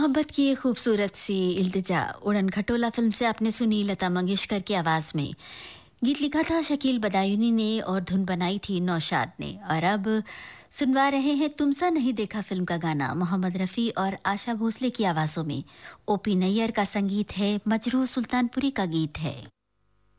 मोहब्बत की एक खूबसूरत सी इल्तिजा उड़न खटोला फिल्म से आपने सुनी लता मंगेशकर की आवाज़ में। गीत लिखा था शकील बदायूनी ने और धुन बनाई थी नौशाद ने। और अब सुनवा रहे हैं तुमसा नहीं देखा फिल्म का गाना मोहम्मद रफ़ी और आशा भोसले की आवाज़ों में। ओपी नैयर का संगीत है, मजरूह सुल्तानपुरी का गीत है।